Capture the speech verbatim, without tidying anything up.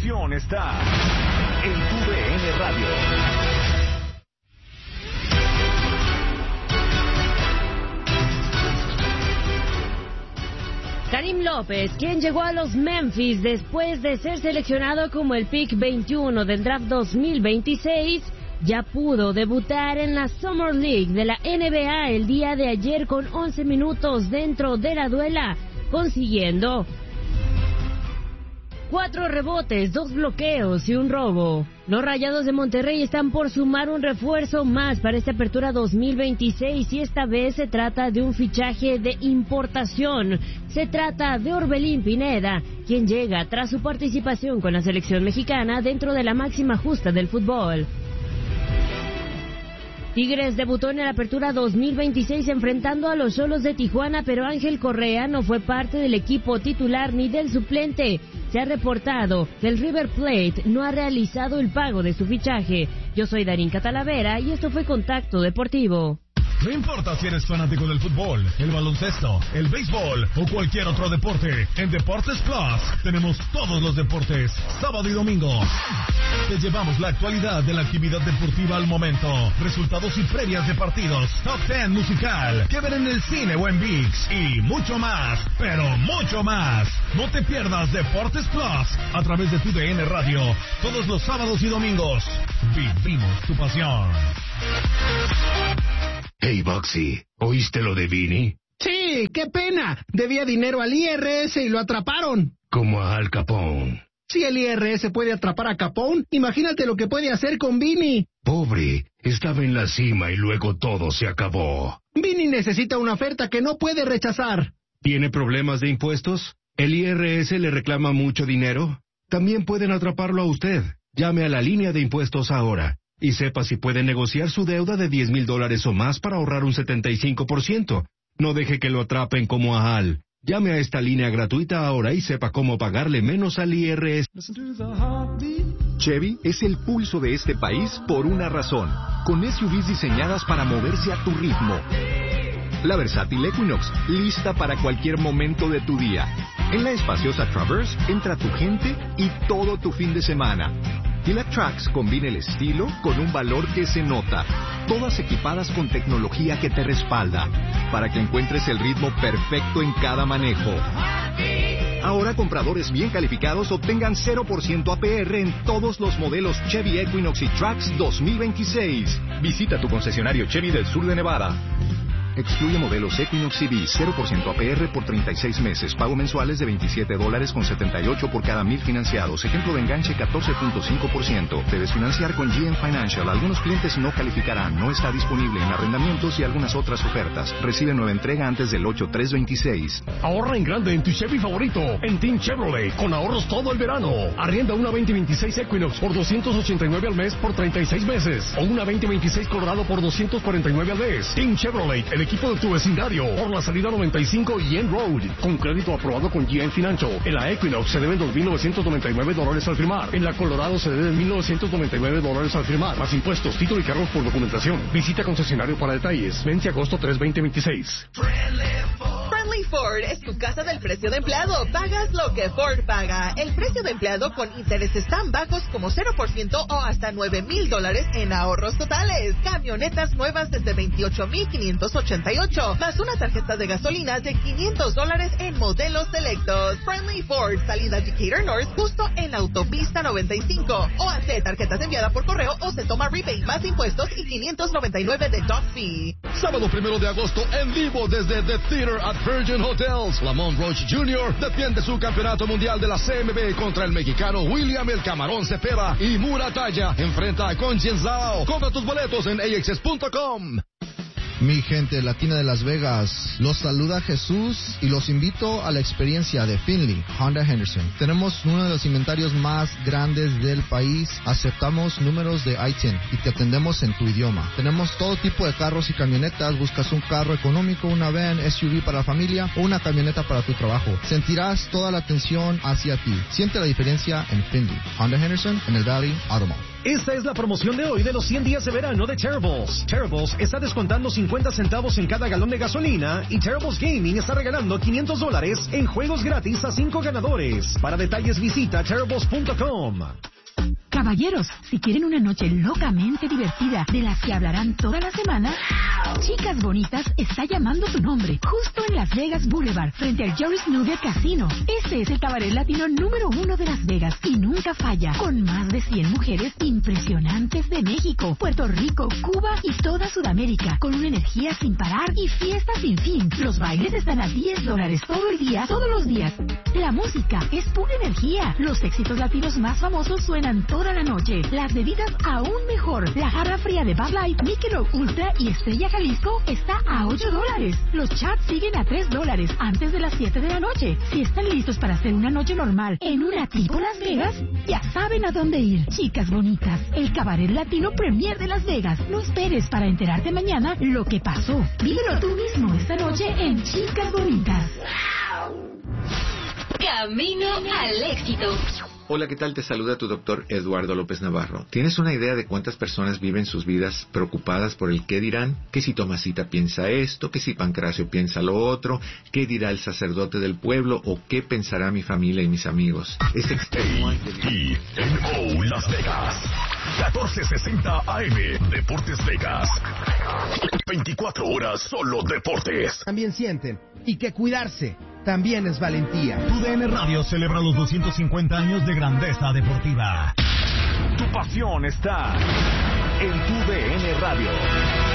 pasión está en tu D N Radio. Karim López, quien llegó a los Memphis después de ser seleccionado como el pick veintiuno del draft dos mil veintiséis, ya pudo debutar en la Summer League de la N B A el día de ayer con once minutos dentro de la duela, consiguiendo cuatro rebotes, dos bloqueos y un robo. Los Rayados de Monterrey están por sumar un refuerzo más para esta apertura dos mil veintiséis y esta vez se trata de un fichaje de importación. Se trata de Orbelín Pineda, quien llega tras su participación con la selección mexicana dentro de la máxima justa del fútbol. Tigres debutó en la apertura dos mil veintiséis enfrentando a los Xolos de Tijuana, pero Ángel Correa no fue parte del equipo titular ni del suplente. Se ha reportado que el River Plate no ha realizado el pago de su fichaje. Yo soy Darín Catalavera y esto fue Contacto Deportivo. No importa si eres fanático del fútbol, el baloncesto, el béisbol o cualquier otro deporte, en Deportes Plus tenemos todos los deportes, sábado y domingo. Te llevamos la actualidad de la actividad deportiva al momento, resultados y previas de partidos, top diez musical, que ver en el cine o en ViX y mucho más, pero mucho más. No te pierdas Deportes Plus a través de tu D N Radio, todos los sábados y domingos. Vivimos tu pasión. Hey, Boxy, ¿oíste lo de Vini? Sí, qué pena. Debía dinero al I R S y lo atraparon. Como a Al Capone. Si el I R S puede atrapar a Capone, imagínate lo que puede hacer con Vini. Pobre, estaba en la cima y luego todo se acabó. Vini necesita una oferta que no puede rechazar. ¿Tiene problemas de impuestos? ¿El I R S le reclama mucho dinero? También pueden atraparlo a usted. Llame a la línea de impuestos ahora. Y sepa si puede negociar su deuda de diez mil dólares o más para ahorrar un setenta y cinco por ciento. No deje que lo atrapen como a Al. Llame a esta línea gratuita ahora y sepa cómo pagarle menos al I R S. Chevy es el pulso de este país por una razón. Con S U Vs diseñadas para moverse a tu ritmo. La versátil Equinox, lista para cualquier momento de tu día. En la espaciosa Traverse entra tu gente y todo tu fin de semana. Y la Trax combina el estilo con un valor que se nota. Todas equipadas con tecnología que te respalda, para que encuentres el ritmo perfecto en cada manejo. Ahora compradores bien calificados obtengan cero por ciento A P R en todos los modelos Chevy Equinox y Trax dos mil veintiséis. Visita tu concesionario Chevy del sur de Nevada. Excluye modelos Equinox C V, cero por ciento A P R por treinta y seis meses. Pago mensuales de veintisiete dólares con setenta y ocho por cada mil financiados. Ejemplo de enganche catorce punto cinco por ciento. Debes financiar con G M Financial. Algunos clientes no calificarán. No está disponible en arrendamientos y algunas otras ofertas. Recibe nueva entrega antes del ocho tres veintiséis. Ahorra en grande en tu Chevy favorito, en Team Chevrolet, con ahorros todo el verano. Arrienda una veinte veintiséis Equinox por doscientos ochenta y nueve al mes por treinta y seis meses. O una veinte veintiséis Colorado por doscientos cuarenta y nueve al mes. Team Chevrolet, el equipo de tu vecindario, por la salida noventa y cinco y End Road, con crédito aprobado con G M Financial. En la Equinox se deben dos mil novecientos noventa y nueve dólares al firmar. En la Colorado se deben mil novecientos noventa y nueve dólares al firmar, más impuestos, título y cargos por documentación. Visita concesionario para detalles. Vence agosto tres veinte veintiséis. Friendly Ford es tu casa del precio de empleado. Pagas lo que Ford paga. El precio de empleado con intereses tan bajos como cero por ciento o hasta nueve mil dólares en ahorros totales. Camionetas nuevas desde veintiocho mil quinientos ochenta y ocho, más una tarjeta de gasolina de quinientos dólares en modelos selectos. Friendly Ford, salida Decatur North, justo en la autopista noventa y cinco. O hace tarjetas enviadas por correo o se toma rebate más impuestos y quinientos noventa y nueve de dock fee. Sábado primero de agosto en vivo desde The Theater at Virgin Hotels. Lamont Roach junior defiende su campeonato mundial de la C M B contra el mexicano William El Camarón Cepeda, y Muratalla enfrenta a Conchenzao. Compra tus boletos en A X S punto com. Mi gente latina de Las Vegas, los saluda Jesús y los invito a la experiencia de Finley Honda Henderson. Tenemos uno de los inventarios más grandes del país, aceptamos números de I T I N y te atendemos en tu idioma. Tenemos todo tipo de carros y camionetas. Buscas un carro económico, una van, S U V para la familia o una camioneta para tu trabajo. Sentirás toda la atención hacia ti. Siente la diferencia en Finley Honda Henderson en el Valley Automall. Esta es la promoción de hoy de los cien días de verano de Terribles. Terribles está descontando cincuenta centavos en cada galón de gasolina y Terribles Gaming está regalando quinientos dólares en juegos gratis a cinco ganadores. Para detalles visita terribles punto com. Caballeros, si quieren una noche locamente divertida de las que hablarán toda la semana, Chicas Bonitas está llamando su nombre, justo en Las Vegas Boulevard, frente al Jerry Snooker Casino. Este es el cabaret latino número uno de Las Vegas y nunca falla, con más de cien mujeres impresionantes de México, Puerto Rico, Cuba y toda Sudamérica, con una energía sin parar y fiestas sin fin. Los bailes están a diez dólares todo el día, todos los días. La música es pura energía. Los éxitos latinos más famosos suenan toda la noche. Las bebidas aún mejor. La jarra fría de Bud Light, Michelob Ultra y Estrella Jalisco está a ocho dólares. Los chats siguen a tres dólares antes de las siete de la noche. Si están listos para hacer una noche normal en una tipo Las Vegas, ya saben a dónde ir. Chicas Bonitas, el cabaret latino premier de Las Vegas. No esperes para enterarte mañana lo que pasó. Vívelo tú mismo esta noche en Chicas Bonitas. Camino al éxito. Hola, ¿qué tal? Te saluda tu doctor Eduardo López Navarro. ¿Tienes una idea de cuántas personas viven sus vidas preocupadas por el qué dirán? ¿Que si Tomasita piensa esto? ¿Que si Pancracio piensa lo otro? ¿Qué dirá el sacerdote del pueblo? ¿O qué pensará mi familia y mis amigos? Es extenuante. I N O Las Vegas. catorce sesenta A M. Deportes Vegas. veinticuatro horas solo deportes. También sienten. Y que cuidarse también es valentía. Tu D N Radio celebra los doscientos cincuenta años de grandeza deportiva. Tu pasión está en Tu D N Radio.